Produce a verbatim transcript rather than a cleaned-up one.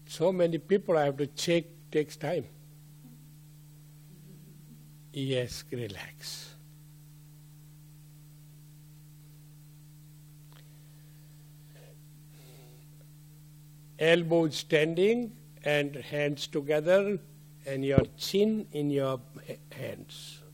So many people I have to check, takes time. Yes, relax. Elbows standing and hands together and your chin in your hands.